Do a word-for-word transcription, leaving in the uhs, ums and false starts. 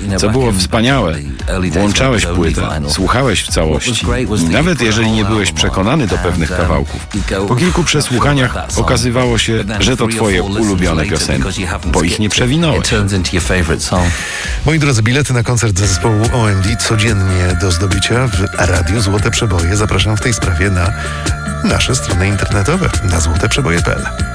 co było wspaniałe. Włączałeś płytę, słuchałeś w całości. I nawet jeżeli nie byłeś przekonany do pewnych kawałków, po kilku przesłuchaniach okazywało się, że to twoje ulubione piosenki, bo ich nie przewinąłeś. Moi drodzy, bilety na koncert zespołu O M D codziennie do zdobycia w Radiu Złote Przeboje. Zapraszam w tej sprawie na nasze strony internetowe na złoteprzeboje kropka p l.